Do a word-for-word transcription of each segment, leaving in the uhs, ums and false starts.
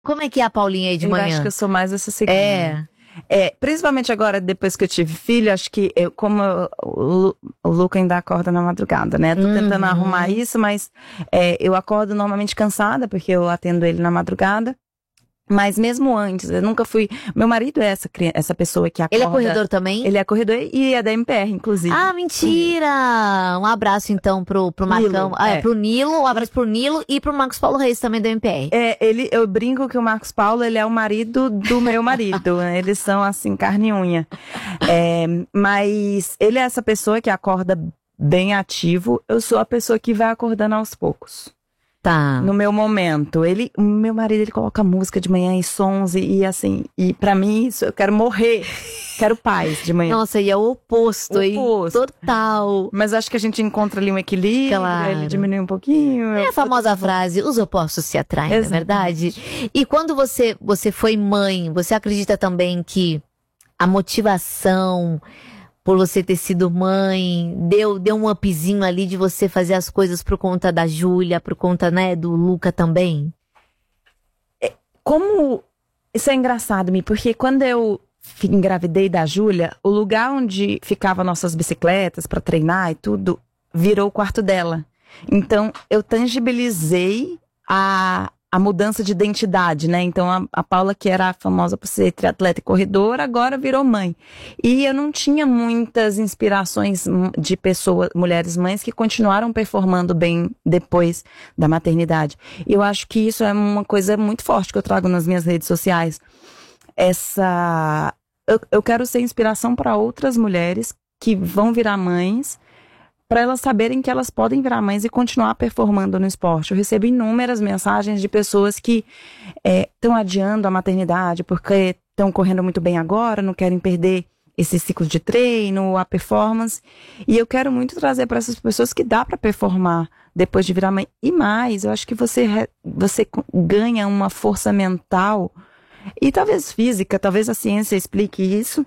Como é que é a Paulinha aí de eu manhã? Eu acho que eu sou mais essa segunda. É. É, principalmente agora, depois que eu tive filho, acho que eu, como eu, o, o Luca ainda acorda na madrugada, né? Tô Uhum. tentando arrumar isso, mas é, eu acordo normalmente cansada, porque eu atendo ele na madrugada. Mas mesmo antes, eu nunca fui... Meu marido é essa, essa pessoa que acorda... Ele é corredor também? Ele é corredor e é da M P R, inclusive. Ah, mentira! Um abraço, então, pro, pro Marcão. Nilo, ah, é. é. Pro Nilo, um abraço pro Nilo e pro Marcos Paulo Reis, também da M P R. É, ele, eu brinco que o Marcos Paulo, ele é o marido do meu marido. Eles são, assim, carne e unha. É, mas ele é essa pessoa que acorda bem ativo. Eu sou a pessoa que vai acordando aos poucos. Tá. No meu momento. Ele, o meu marido, ele coloca música de manhã e sons e, e assim, e pra mim isso, eu quero morrer. Quero paz de manhã. Nossa, e é o oposto, o hein? oposto. Total. Mas acho que a gente encontra ali um equilíbrio, Claro. ele diminui um pouquinho. É a famosa frase, os opostos se atraem, não é verdade? E quando você, você foi mãe, você acredita também que a motivação por você ter sido mãe, deu, deu um upzinho ali de você fazer as coisas por conta da Júlia, por conta, né, do Luca também? É, como... Isso é engraçado, Mi, porque quando eu engravidei da Júlia, o lugar onde ficavam nossas bicicletas pra treinar e tudo, virou o quarto dela. Então, eu tangibilizei a... a mudança de identidade, né? Então, a, a Paula, que era famosa por ser triatleta e corredora, agora virou mãe. E eu não tinha muitas inspirações de pessoas, mulheres mães, que continuaram performando bem depois da maternidade. E eu acho que isso é uma coisa muito forte que eu trago nas minhas redes sociais. Essa... Eu, eu quero ser inspiração para outras mulheres que vão virar mães, para elas saberem que elas podem virar mães e continuar performando no esporte. Eu recebo inúmeras mensagens de pessoas que estão é, adiando a maternidade porque estão correndo muito bem agora, não querem perder esse ciclo de treino, a performance. E eu quero muito trazer para essas pessoas que dá para performar depois de virar mãe. E mais, eu acho que você, você ganha uma força mental e talvez física, talvez a ciência explique isso,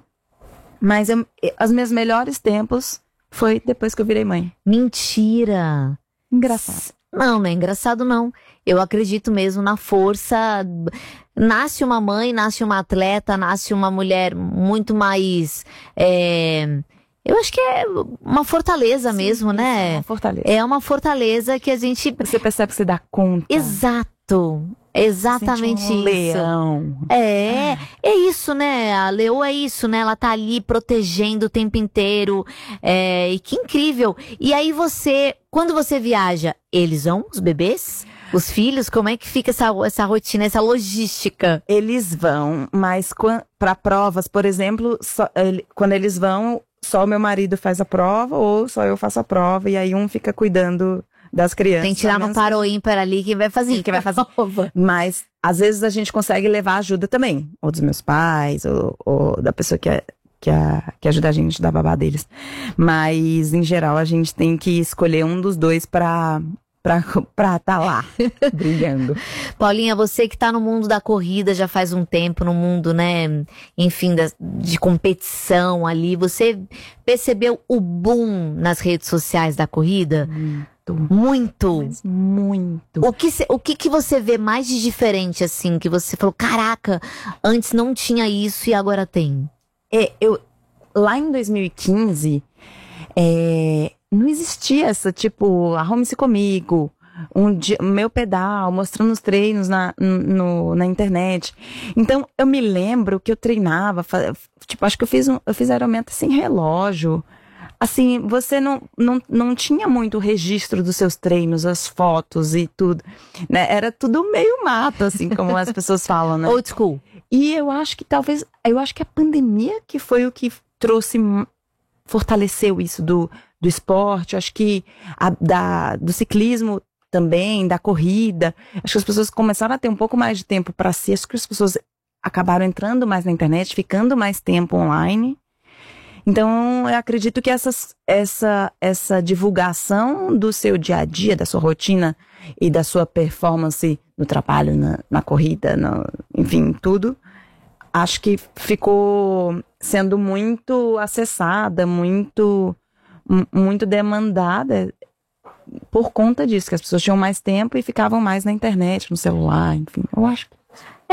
mas eu, os meus melhores tempos foi depois que eu virei mãe. Mentira! Engraçado. Não, não é engraçado não. Eu acredito mesmo na força. Nasce uma mãe, nasce uma atleta, nasce uma mulher muito mais... É... Eu acho que é uma fortaleza Sim, mesmo, né? É uma fortaleza. É uma fortaleza que a gente... Você percebe que você dá conta. Exato. Exatamente um isso. Leão. É, é isso, né? A leoa é isso, né? Ela tá ali protegendo o tempo inteiro. É, e que incrível. E aí você, quando você viaja, eles vão, os bebês? Os filhos? Como é que fica essa, essa rotina, essa logística? Eles vão, mas para provas, por exemplo, só, ele, quando eles vão, só o meu marido faz a prova ou só eu faço a prova e aí um fica cuidando das crianças. Tem que tirar no par ou ímpar ali quem vai fazer. Quem vai fazer. Mas, às vezes, a gente consegue levar ajuda também. Ou dos meus pais, ou, ou da pessoa que, é, que, é, que ajuda a gente, da babá deles. Mas, em geral, a gente tem que escolher um dos dois pra... Pra, pra tá lá, brilhando. Paulinha, você que tá no mundo da corrida já faz um tempo, no mundo, né, enfim, da, de competição ali, você percebeu o boom nas redes sociais da corrida? Muito. Muito? Mas muito. O que, cê, o que que você vê mais de diferente, assim, que você falou, caraca, antes não tinha isso e agora tem? É, eu, lá em dois mil e quinze, é... não existia essa, tipo, arrume-se comigo, um dia, meu pedal, mostrando os treinos na, no, na internet. Então, eu me lembro que eu treinava, tipo, acho que eu fiz, um, eu fiz aerometa sem relógio. Assim, você não, não, não tinha muito registro dos seus treinos, as fotos e tudo, né? Era tudo meio mato, assim, como as pessoas falam, né? Old school. E eu acho que talvez, eu acho que a pandemia que foi o que trouxe, fortaleceu isso do... do esporte, acho que a, da, do ciclismo também, da corrida. Acho que as pessoas começaram a ter um pouco mais de tempo para si. Acho que as pessoas acabaram entrando mais na internet, ficando mais tempo online. Então, eu acredito que essas, essa, essa divulgação do seu dia a dia, da sua rotina e da sua performance no trabalho, na, na corrida, no, enfim, tudo, acho que ficou sendo muito acessada, muito... muito demandada por conta disso, que as pessoas tinham mais tempo e ficavam mais na internet, no celular, enfim, eu acho que